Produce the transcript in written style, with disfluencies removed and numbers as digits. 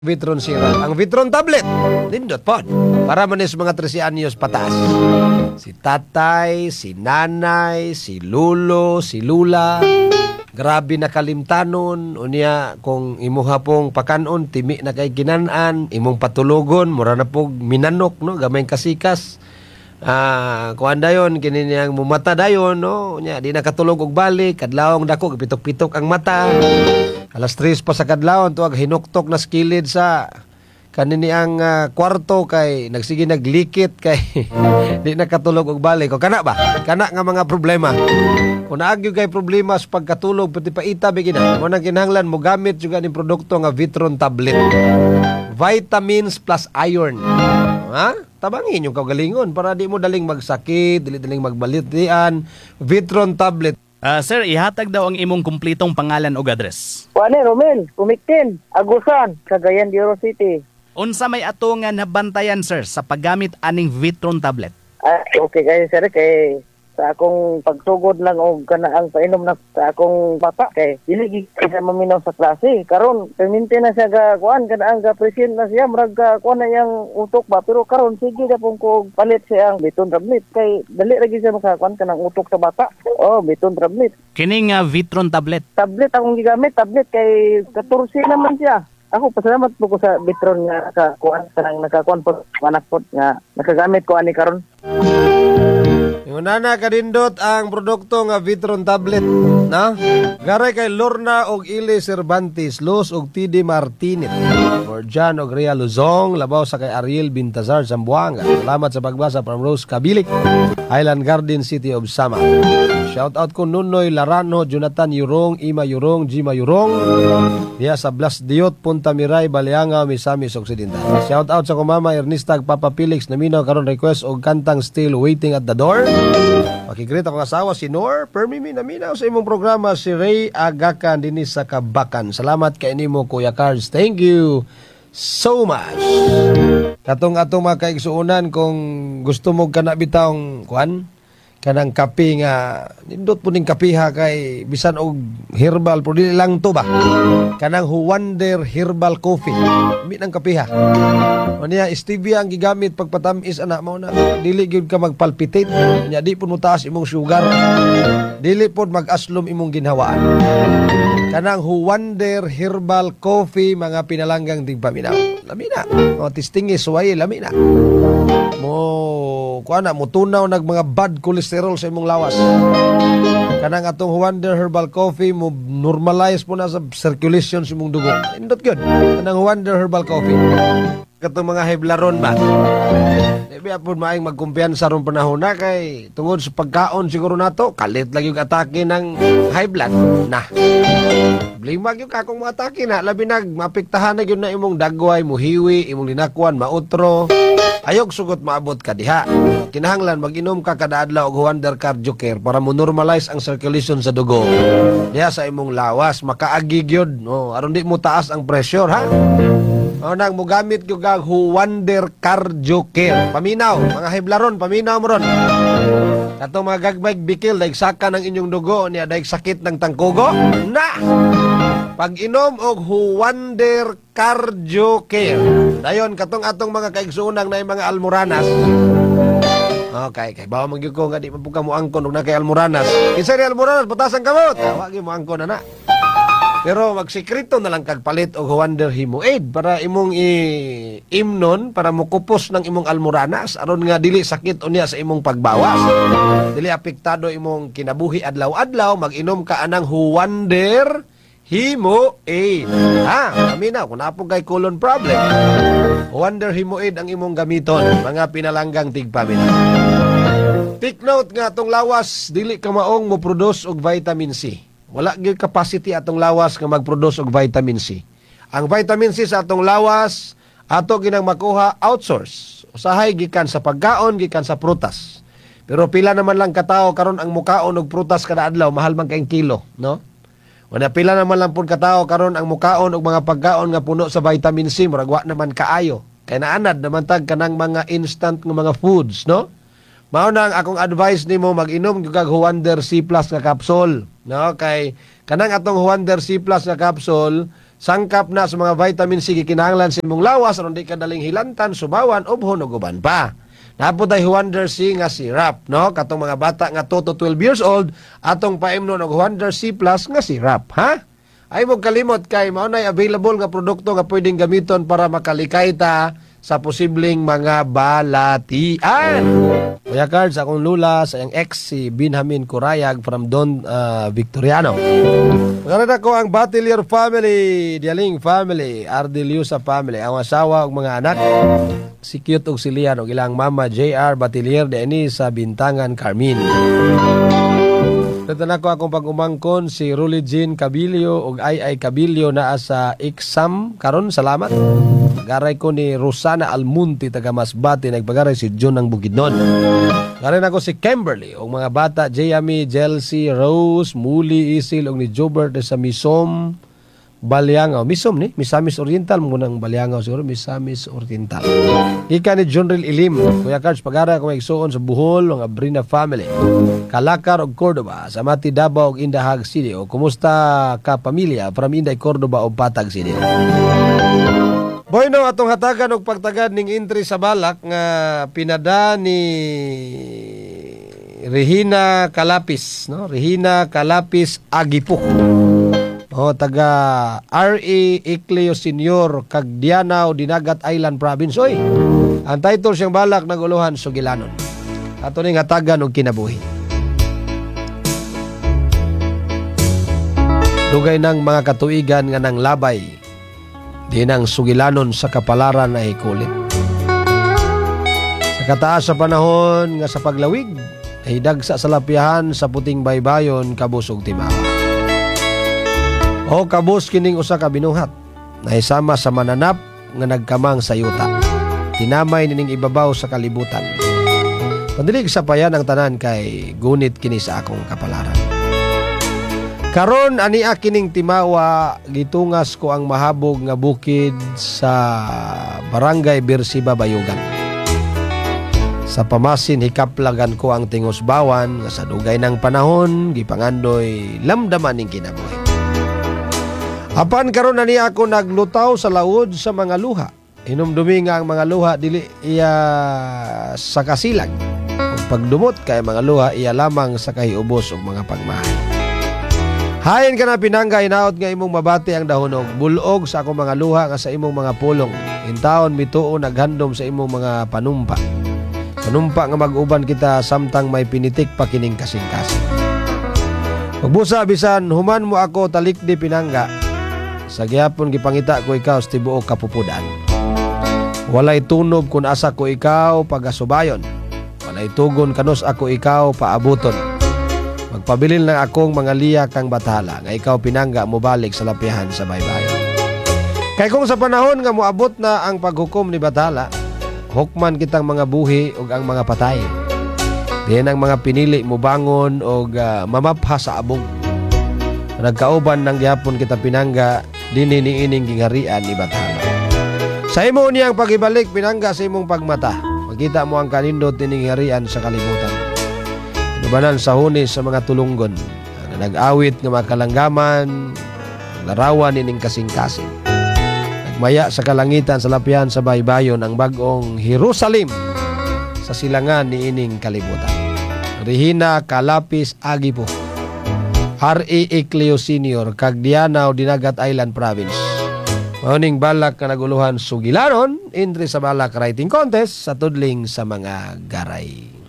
Vitron Syrup. Ang Vitron tablet, nindot po. Para manis mga 13 anyos pataas. Si tatay, si nanay, si lulo, si lula. Grabe na kalimtanon. Unya, kung imuha pong pakanon, timi na kay ginanan, imong patulogon, mura na pong minanok, no? Gamay kasikas. Kuan dayon kini niyang mumata dayon, no? Unya, di nakatulog og balik, kadlawong dako, pitok-pitok ang mata. Alas 3 pa sa kadlawon tuwag hinuktok na skilid sa kanini ang kwarto kay nagsige naglikit kay di nakatulog og balik. O kana ba? Kana nga mga problema. Kung naagyo kay problema sa pagkatulog pati paita bigina. Mo nang kinahanglan mo gamit juga ning produkto nga Vitron tablet. Vitamins plus iron. Ha? Tabangin yung kagalingon para di mo daling magsakit, dili daling magbalitian. Vitron tablet. Sir, ihatag daw ang imong kumpletong pangalan o address. Juan Romel, Kumiktin, Agusan, Cagayan de Oro City. Unsa may atungan na bantayan, sir, sa paggamit aning Vitron tablet? Okay kayo sir, kay sa akong pagsugod lang og kanaang painom na sa akong bata kay dili sa maminaw sa klase karon perminti na siya ga kuan kanaang ga present na siya murag kuan na yang utok ba pero karon sige na pong ko palit siya ang Vitron tablet kay dali ra gyud siya makakuan kanang utok sa bata. Vitron tablet. Kining Vitron tablet. Tablet akong gigamit, tablet kay 14 naman siya. Ako pasalamat po ko sa Vitron nga nakakuan kanang nakakuan po anak po nga nakagamit ko ani karon. Yung nana kadindot ang produkto nga Vitron tablet, na? Garay kay Lorna og Ile Cervantes, Luz og TD Martinez, Borjan og Ria Luzong, labaw sa kay Ariel Bintazar Zamboanga. Salamat sa pagbasa from Rose Kabilik, Highland Garden City of Sama. Shout out ko Nunoy Larano, Jonathan Yurong, Ima Yurong, Jima Yurong, diya sa Blas Diot, Punta Miray, Baleanga, Misamis Occidental. Shout out sa kumama Ernesta Papa Felix Namino karon request og kantang Still Waiting at the Door. Pakigreet akong asawa si Nor Permi Minaminaw sa imong programa si Ray Agakan dinis sa Kabakan. Salamat kay nimo Kuya Cards. Thank you so much. Katong atong mga kaigsuunan kung gusto mo kana bitawng kuan kanang kape nga nindot po ning kapiha kay bisan og herbal pero dili lang to ba kanang Wonder Herbal Coffee mi nang kapiha o niya stevia ang gigamit pagpatamis ana mo na dili gyud ka magpalpitate nya di pud mo taas imong sugar dili pud mag-aslom imong ginhawaan kanang Wonder Herbal Coffee mga pinalanggang tigpaminaw lami na o tistingis way lami na mo kuana mo tunaw nag mga bad cholesterol sa imong lawas. Kanang atong Wonder Herbal Coffee mo normalize po na sa circulation sa imong dugo. Indot gyud. Kanang Wonder Herbal Coffee. Katong mga heblaron ba. Di ba po maayong magkumpiyansa ron panahon na kay tungod sa pagkaon siguro nato kalit lang yung atake ng high blood na. Blimag yung kakong mga atake na labi nag mapiktahan na yun na imong dagway, muhiwi, imong linakwan, mautro. Ayog sugot maabot ka diha. Kinahanglan mag-inom ka kada adlaw og Wonder Cardio Care para mo normalize ang circulation sa dugo. Diha sa imong lawas makaagi gyud. Aron di mo taas ang pressure ha. Nang mo gamit gyud ang Wonder Cardio Care. Paminaw, mga heblaron, paminaw mo ron. Katong mga gagbay bikil daig saka ng inyong dugo niya daig sakit ng tangkugo. Na. Pag-inom og Wonder Cardio Care. Dayon katong atong mga kaigsuunang na mga almoranas. Okay, kay bawa magyud ko nga di man mo angkon og na kay almoranas. Kinsa ni almoranas butasan kamot. Wa gyud mo angkon na. Pero magsikreto na lang kagpalit og Wonder Hemoaid para imong imnon para mukupos ng imong almoranas aron nga dili sakit unya sa imong pagbawas. Dili apektado imong kinabuhi adlaw-adlaw mag-inom ka anang Wonder Hemoaid. Aminaw, kung napong kay colon problem. Wonder Hemoaid ang imong gamiton, mga pinalanggang tigpaminaw. Take note nga, atong lawas, dili ka maong mo produce og vitamin C. Wala gyud capacity atong lawas nga mag-produce og vitamin C. Ang vitamin C sa atong lawas, ato ginang makuha outsource. Usahay gikan sa pagkaon, gikan sa prutas. Pero pila naman lang katao karon ang mukaon og prutas kada adlaw, mahal man kay kilo, no? Wala pila naman lang pud katao karon ang mukaon og mga pagkaon nga puno sa vitamin C murag wa naman kaayo. Kay naanad naman tag kanang mga instant nga mga foods, no? Mao na ang akong advice nimo mag-inom gyud kag Wonder C Plus nga capsule, no? Kay kanang atong Wonder C Plus nga capsule sangkap na sa mga vitamin C gikinahanglan sa imong lawas aron di ka daling hilantan, subawan, ubhon ug uban pa. Naputay Wonder C nga syrup, no? Katong mga bata nga 2 to 12 years old, atong paimnon og Wonder C Plus nga syrup, ha? Ay mo kalimot kay mao nay available nga produkto nga pwedeng gamiton para makalikay ta sa posibleng mga balatian. Kuya Cards, akong lula sa iyang ex si Benjamin Curayag from Don Victoriano. Maganda ko ang Batilier family, Dialing family, Ardiliusa family, ang asawa ug mga anak. Si Cute og si Lian og ilang mama JR Batilier de sa Bintangan Carmen. Tanan ko akong pag-umangkon si Rolly Jean Cabilio og Ay Cabilio naa sa exam karon, salamat. Garay ko ni Rosana Almunti taga Masbate, nagpagaray si John ng Bukidnon. Garay ako si Kimberly og mga bata Jayami, Jelcy, Rose, Muli, Isil og ni Jobert sa Misom Balyangaw. Misom ni Misamis Oriental mo nang Balyangaw siguro, Misamis Oriental. Ika ni Jonril Ilim. Kuya Cards, pag-ara ko magsuon sa Bohol ang Abrina family. Kalakar og Cordoba, sa Mati Davao og Indahag City. O kumusta ka pamilya from Inday Cordoba og Patag City. Boyno, atong hatagan og pagtagad ning entry sa balak nga pinada ni Regina Calapis, no? Regina Calapis Agipo. O taga R.E. Icleo Senior Cagdianao, Dinagat Island Province. Oy, ang title siyang balak naguluhan Sugilanon. Ato ning hatagan og kinabuhi. Dugay ng mga katuigan nga nang labay, di nang sugilanon sa kapalaran ay kulit. Sa kataas sa panahon nga sa paglawig, ay dagsa sa lapihan sa puting baybayon kabusog timawa. O kabus kining usa ka binuhat, na isama sa mananap nga nagkamang sa yuta. Tinamay nining ibabaw sa kalibutan. Pandilig sa payan ang tanan kay gunit kini sa akong kapalaran. Karon ani kining timawa, gitungas ko ang mahabog nga bukid sa Barangay Birsiba, Bayugan. Sa pamasin hikaplagan ko ang tingusbawan nga sa dugay ng panahon gipangandoy lamdaman ning kinabuhi. Apan karon ani ako naglutaw sa laod sa mga luha. Hinumdumi nga ang mga luha dili iya sa kasilag. Ug pagdumot kay mga luha iya lamang sa kahiubos ug mga pagmahal. Hain ka na pinangga, inaot nga imong mabati ang dahonog. Bulog sa akong mga luha nga sa imong mga pulong. Intaon mituo naghandom sa imong mga panumpa. Panumpa nga mag-uban kita samtang may pinitik pa kining kasing-kasing. Pagbusa bisan human mo ako talikdi pinangga. Sa gihapon gipangita ko ikaw sa tibuok kapupudan. Walay tunob kung asa ko ikaw pagasubayon. Walay tugon kanos ako ikaw paabuton. Magpabilin lang akong mga liya kang bathala nga ikaw pinangga mo balik sa lapihan sa baybayon. Kay kung sa panahon nga moabot na ang paghukom ni bathala, hukman kitang mga buhi ug ang mga patay. Diyan ang mga pinili mo bangon ug mamapha sa abog. Nagkauban ng gihapon kita pinangga dinhi niining gingarian ni bathala. Sa imo niyang pagibalik pinangga sa imong pagmata, makita mo ang kanindot ni harian sa kalibutan. Inubanan sa hunis sa mga tulunggon, ang nag-awit nga makalanggaman, larawan nining kasing-kasing. Nagmaya sa kalangitan sa lapihan sa baybayon ang bagong Jerusalem sa silangan niining kalibutan. Regina Calapis Agipo, R.E. Icleo Senior, Cagdianao, Dinagat Island Province. Mauning balak na naguluhan Sugilanon, entry sa balak writing contest sa tudling sa mga garay.